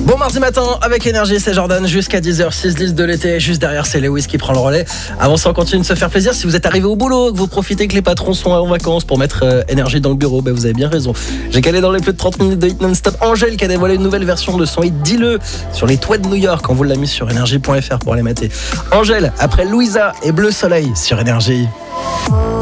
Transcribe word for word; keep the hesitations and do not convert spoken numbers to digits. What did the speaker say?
Bon mardi matin avec Énergie, c'est Jordan jusqu'à dix heures, six dix de l'été. Juste derrière, c'est Lewis qui prend le relais. Avant ça, on continue de se faire plaisir. Si vous êtes arrivé au boulot, que vous profitez que les patrons sont en vacances pour mettre euh, Énergie dans le bureau, ben vous avez bien raison. J'ai calé dans les plus de trente minutes de hit non-stop Angèle qui a dévoilé une nouvelle version de son hit Dis-le sur les toits de New York. On vous l'a mis sur énergie point f r pour aller mater. Angèle, après Louisa et Bleu Soleil sur Énergie.